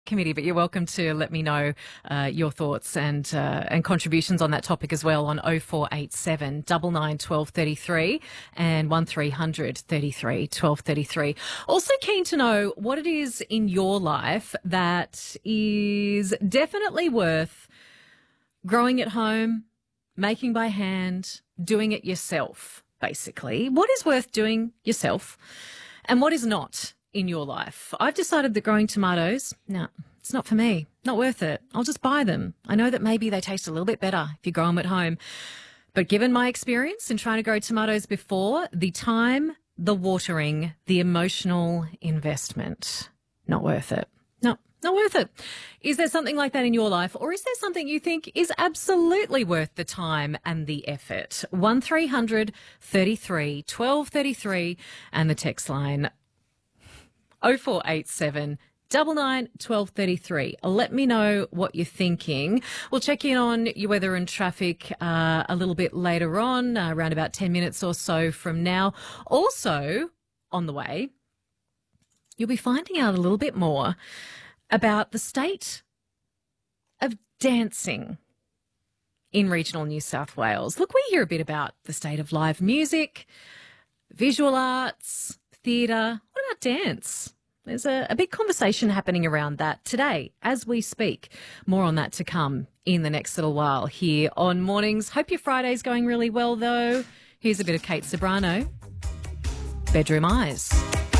committee, but you're welcome to let me know your thoughts and contributions on that topic as well on 0487 99 12 33 and 1300 33 12 33. Also keen to know what it is in your life that is definitely worth growing at home, making by hand, doing it yourself, basically. What is worth doing yourself and what is not in your life? I've decided that growing tomatoes, no, it's not for me. Not worth it. I'll just buy them. I know that maybe they taste a little bit better if you grow them at home. But given my experience in trying to grow tomatoes before, the time, the watering, the emotional investment, not worth it. No, not worth it. Is there something like that in your life, or is there something you think is absolutely worth the time and the effort? 1300 33 12 33 and the text line 0487 99 12 33. Let me know what you're thinking. We'll check in on your weather and traffic a little bit later on, around about 10 minutes or so from now. Also, on the way, you'll be finding out a little bit more about the state of dancing in regional New South Wales. Look, we hear a bit about the state of live music, visual arts, theatre. What about dance? There's a big conversation happening around that today as we speak. More on that to come in the next little while here on Mornings. Hope your Friday's going really well, though. Here's a bit of Kate Ceberano, Bedroom Eyes.